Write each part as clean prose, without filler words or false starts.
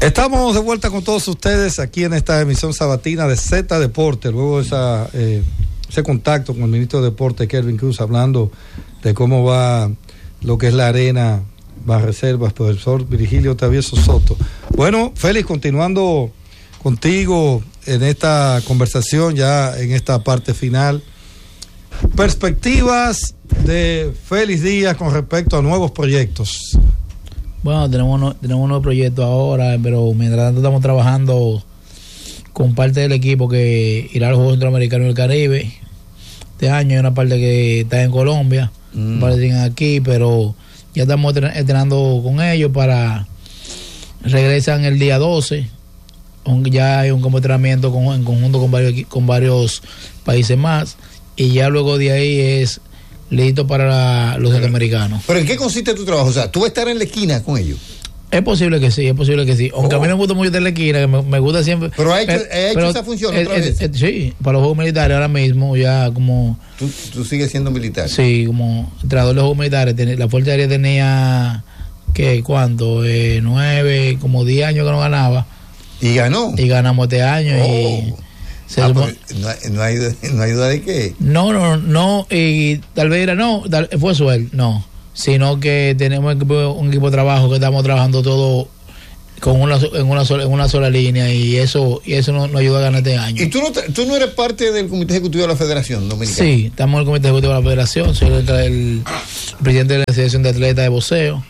Estamos de vuelta con todos ustedes aquí en esta emisión sabatina de Z Deporte, luego de ese contacto con el ministro de Deporte, Kelvin Cruz, hablando de cómo va lo que es la arena Banreservas, profesor Virgilio Travieso Soto. Bueno, Félix, continuando contigo en esta conversación, ya en esta parte final, perspectivas de Félix Díaz con respecto a nuevos proyectos. Bueno, tenemos un nuevo proyecto ahora, pero mientras tanto estamos trabajando con parte del equipo que irá a los Juegos Centroamericanos del Caribe. Este año hay una parte que está en Colombia, una parte que aquí, pero ya estamos entrenando con ellos para... Regresan el día 12, ya hay un entrenamiento en conjunto con varios países más, y ya luego de ahí es... listo para los centroamericanos. ¿Pero en qué consiste tu trabajo? O sea, ¿tú vas a estar en la esquina con ellos? Es posible que sí. Aunque a mí no me gusta mucho estar en la esquina, que me gusta siempre. ¿Pero ha hecho esa función otra vez? Sí, para los Juegos Militares ahora mismo, ya como... ¿Tú sigues siendo militar? Sí, como entrenador de los Juegos Militares. La Fuerza Aérea tenía, ¿cuánto? 9, como 10 años que no ganaba. ¿Y ganó? Y ganamos este año y... no hay duda de que... No, y tal vez fue suerte, no, sino que tenemos un equipo de trabajo que estamos trabajando todo en una sola línea, y eso nos ayuda a ganar este año. ¿Y tú no eres parte del Comité Ejecutivo de la Federación Dominicana? Sí, estamos en el Comité Ejecutivo de la Federación, soy el presidente de la Asociación de Atletas de Boxeo,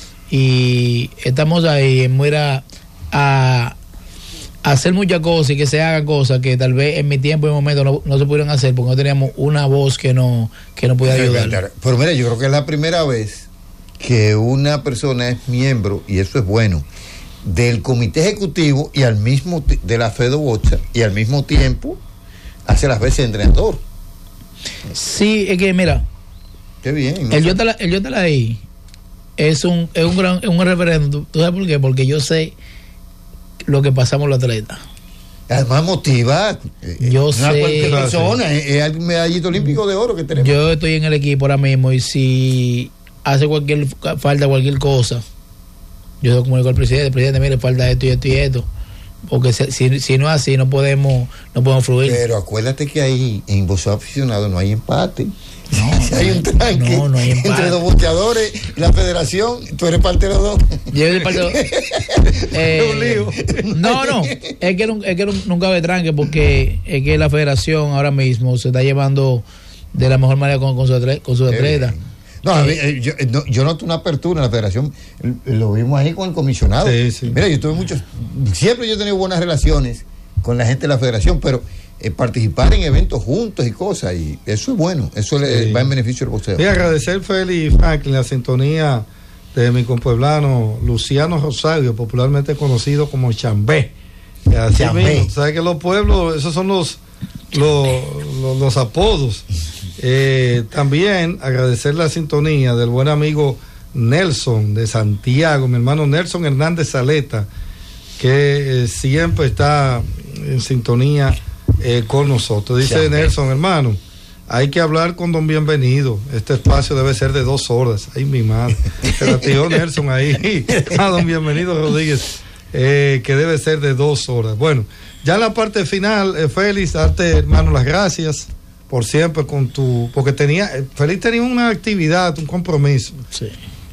y estamos ahí en mira a hacer muchas cosas y que se hagan cosas que tal vez en mi tiempo y momento no se pudieron hacer porque no teníamos una voz que no pudiera ayudar. Pero mira, yo creo que es la primera vez que una persona es miembro, y eso es bueno, del comité ejecutivo y al mismo de la FEDOBOXA, y al mismo tiempo hace las veces de entrenador. Sí, es que mira, qué bien. El yo te la ahí es un referendo. ¿Tú sabes por qué? Porque yo sé lo que pasamos los atletas. Además motiva. Yo sé. Cualquier persona, es el medallito olímpico de oro que tenemos. Yo estoy en el equipo ahora mismo, y si hace falta cualquier cosa, yo le comunico al presidente, mire, falta esto y esto y esto. Porque si no es así, no podemos fluir. Pero acuérdate que ahí en boxeo aficionado no hay empate. No, hay un tranque no hay empate entre los boxeadores y la federación. Tú eres parte de los dos. Yo soy parte de un lío. No, es que nunca hay tranque, porque es que la federación ahora mismo se está llevando de la mejor manera con su atleta. No, yo noto una apertura en la federación. Lo vimos ahí con el comisionado. Sí. Mira, siempre yo he tenido buenas relaciones con la gente de la federación, pero participar en eventos juntos y cosas, y eso es bueno, eso va en beneficio del boxeo. Y agradecer, Félix Franklin, la sintonía de mi compueblano Luciano Rosario, popularmente conocido como Chambé. Así mismo, sabes que los pueblos, esos son los apodos. También agradecer la sintonía del buen amigo Nelson de Santiago, mi hermano Nelson Hernández Saleta, que siempre está en sintonía con nosotros. Dice Nelson, hermano, hay que hablar con don Bienvenido, este espacio debe ser de 2 horas. Ay, mi madre, se la tiró Nelson ahí a don Bienvenido Rodríguez, que debe ser de 2 horas. Bueno, ya en la parte final, Félix, darte, hermano, las gracias por siempre porque Félix tenía una actividad, un compromiso, sí,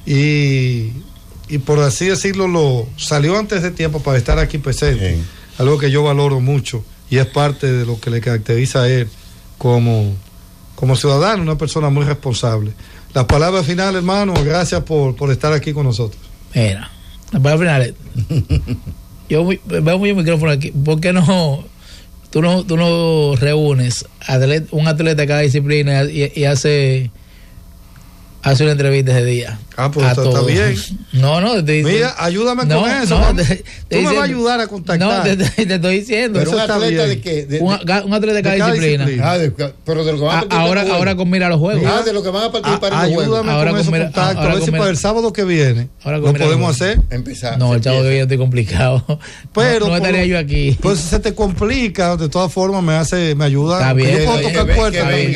y por así decirlo, salió antes de tiempo para estar aquí presente, algo que yo valoro mucho, y es parte de lo que le caracteriza a él como ciudadano, una persona muy responsable. Las palabras finales, hermano, gracias por estar aquí con nosotros. Mira, las palabras finales. Veo muy el micrófono aquí. ¿Por qué no tú no reúnes un atleta de cada disciplina y hace una entrevista ese día? Pues está bien. No, mira, ayúdame con eso. Tú me vas a ayudar a contactar. No, te estoy diciendo. Pero un atleta de qué? Un atleta de cada disciplina. Pero de lo que van a participar ahora con mira los juegos. De lo que van a participar en los juegos. Ayúdame con esos contactos. A ver si para el sábado que viene lo podemos hacer. Empezar. No, el sábado que viene estoy complicado. Pero no estaría yo aquí. Pues se te complica, de todas formas me ayuda. Está bien. Yo puedo tocar puertas.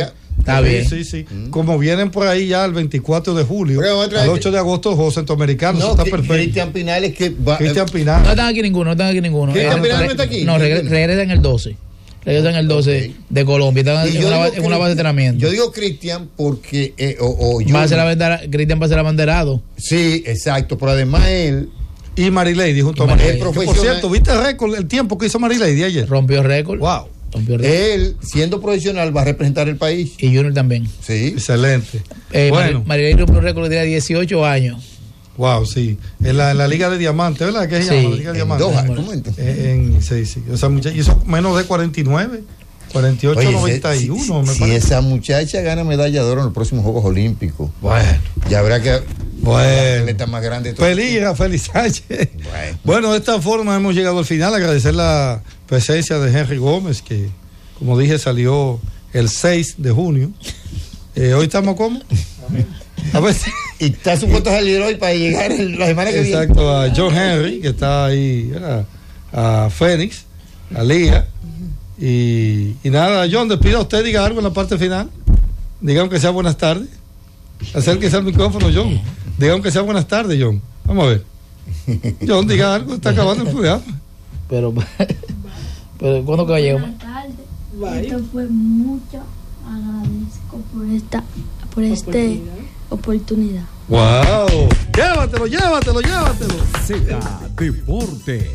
Está bien. Sí. Como vienen por ahí ya el 24 de julio, al 8 de agosto, Juegos Centroamericanos. No, está perfecto. Cristian Pinales que va. Cristian Pinales. No están aquí ninguno. Cristian Pinales no está aquí. No, regresan el 12. Regresan el 12 de Colombia. Están en una base de entrenamiento. Yo digo Cristian porque. Cristian va a ser abanderado. Sí, exacto. Pero además él. Y Marilady junto a Marilady. Por cierto, ¿viste el récord, el tiempo que hizo Marilady ayer? Rompió récord. Wow. Él, siendo profesional, va a representar el país. Y Junior también. Sí. Excelente. Bueno. Marilady rompió un récord de 18 años. Wow, sí. En la Liga de Diamante, ¿verdad? ¿Qué se llama? La Liga de Diamante. Sí. O sea, hizo menos de 49. 48, oye, 91. Si esa muchacha gana medalla de oro en los próximos Juegos Olímpicos. Bueno. Ya habrá que. Bueno. Está más grande. Feliz Sánchez. Bueno, de esta forma hemos llegado al final. Agradecer la presencia de Henry Gómez, que, como dije, salió el 6 de junio. Hoy estamos como. A ver. Y está supuesto salir hoy para llegar la semana que viene. Exacto, a John Henry, que está ahí, a Fénix, a Lía. Y nada, John, despida a usted, diga algo en la parte final. Diga aunque sea buenas tardes. Acérquese al micrófono, John. Diga aunque sea buenas tardes, John. Vamos a ver. John, diga algo, está acabando el programa. Pero ¿cuándo que va a llegar? Buenas tardes. Esto fue mucho. Agradezco por esta oportunidad. ¡Wow! Llévatelo. Sega Deporte.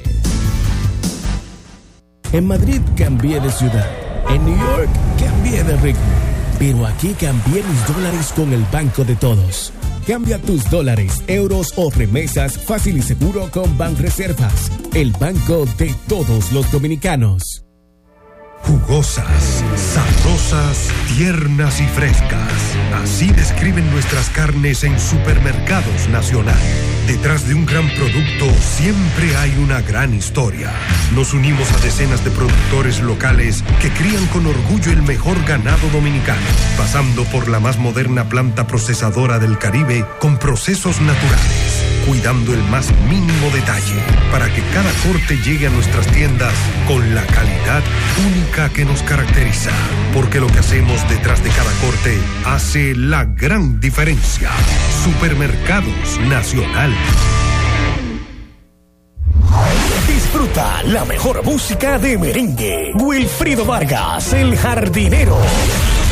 En Madrid cambié de ciudad. En New York cambié de ritmo. Pero aquí cambié mis dólares con el Banco de Todos. Cambia tus dólares, euros o remesas fácil y seguro con Banreservas, el banco de todos los dominicanos. Jugosas, sabrosas, tiernas y frescas. Así describen nuestras carnes en Supermercados Nacional. Detrás de un gran producto siempre hay una gran historia. Nos unimos a decenas de productores locales que crían con orgullo el mejor ganado dominicano, pasando por la más moderna planta procesadora del Caribe con procesos naturales, cuidando el más mínimo detalle para que cada corte llegue a nuestras tiendas con la calidad única que nos caracteriza. Porque lo que hacemos detrás de cada corte hace la gran diferencia. Supermercados Nacional. Disfruta la mejor música de merengue. Wilfrido Vargas, el jardinero.